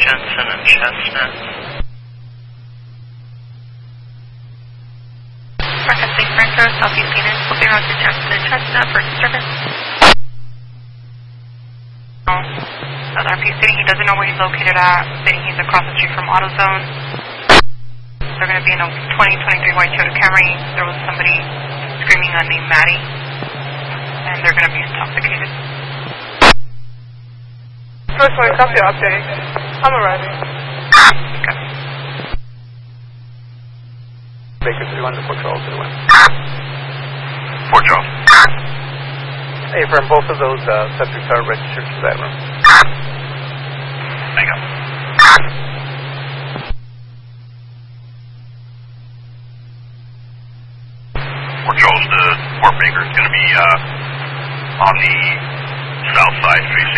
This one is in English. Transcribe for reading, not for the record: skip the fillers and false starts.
Jensen and Chestnut. Mark St. Franco, Southeast Phoenix, flipping around to Jensen and Chestnut for disturbance. RP stating he doesn't know where he's located at, stating he's across the street from AutoZone. They're going to be in a 2023 white Toyota Camry. There was somebody screaming on named Maddie, and they're going to be intoxicated. First one, copy update. I'm arriving. Okay. Baker 31 to Fort Charles to the west. Fort Charles. Hey, from both of those subjects are registered to that room. Hang on. Fort Charles to Fort Baker is going to be on the south side, facing